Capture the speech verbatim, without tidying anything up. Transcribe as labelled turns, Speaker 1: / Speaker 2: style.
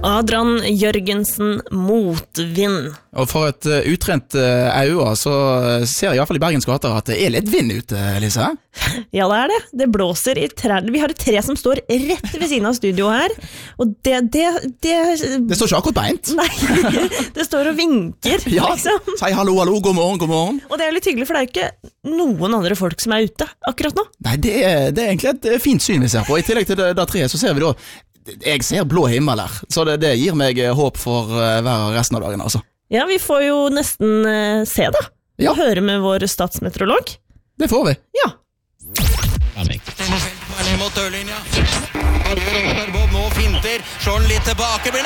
Speaker 1: Adrian Jørgensen, motvind.
Speaker 2: Og for et uh, utrent uh, øye, så ser jeg i hvert fall i Bergens gater at det er litt vind ute, Lisa.
Speaker 1: Ja, det er det. Det blåser i trær. Vi har et tre som står rett ved siden av studio her, og det... Det, det,
Speaker 2: det står ikke akkurat beint.
Speaker 1: Nei, det står og vinker,
Speaker 2: ja,
Speaker 1: liksom.
Speaker 2: Si hallo, hallo, god morgen, god morgen.
Speaker 1: Og det er litt hyggelig, for det er jo ikke noen andre folk som er ute akkurat nå.
Speaker 2: Nei, det er, det er egentlig et fint syn vi ser på. I tillegg til det, det treet, så ser vi da jeg ser blå himmel her, så det, det gir meg håp for uh, hver resten av dagen, altså.
Speaker 1: Ja, vi får jo nesten uh, se da,
Speaker 2: ja.
Speaker 1: Og høre med vår statsmeteorolog.
Speaker 2: Det får vi.
Speaker 1: Ja.
Speaker 3: Mot dørlinja. Nå finter, slår den litt tilbake,